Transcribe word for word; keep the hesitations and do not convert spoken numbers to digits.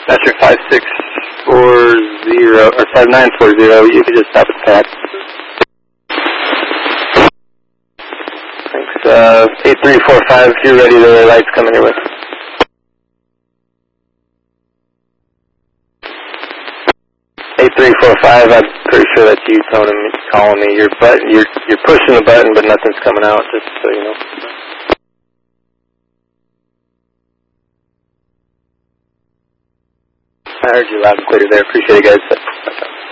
Master five six four zero, or five nine four zero, you can just stop at Pat. Thanks. Uh, eight three four five, if you're ready, the light's coming your way. eight three four five, I'm pretty sure that's you telling me, calling me. You're, button, you're, you're pushing the button, but nothing's coming out, just so you know. I heard you loud and clear there. Appreciate it, guys.